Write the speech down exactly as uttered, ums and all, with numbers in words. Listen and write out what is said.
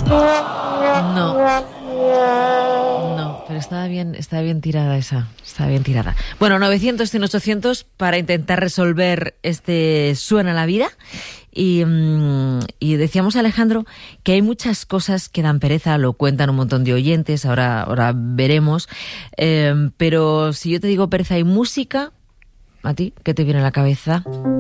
No. No, pero estaba bien, estaba bien tirada esa. Estaba bien tirada. Bueno, novecientos, cien, ochocientos para intentar resolver este Suena la vida. Y, y decíamos, Alejandro, que hay muchas cosas que dan pereza, lo cuentan un montón de oyentes, ahora, ahora veremos. Eh, pero si yo te digo pereza y música, ¿a ti qué te viene a la cabeza?